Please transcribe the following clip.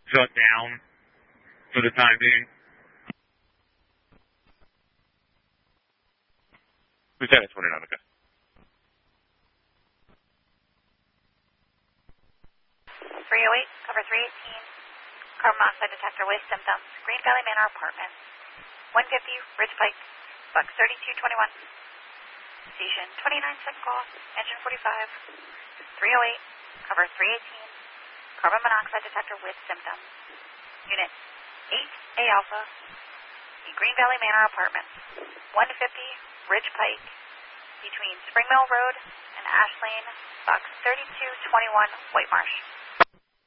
shut down for the time being. Lieutenant 20 Nautica. 308, cover 318, carbon monoxide detector with symptoms, Green Valley Manor Apartments, 150, Ridge Pike, Buck 3221, station 29 second call, engine 45, 308, cover 318, carbon monoxide detector with symptoms, unit 8A Alpha, the Green Valley Manor Apartments, 150, Ridge Pike, between Spring Mill Road and Ash Lane, Box 3221, White Marsh.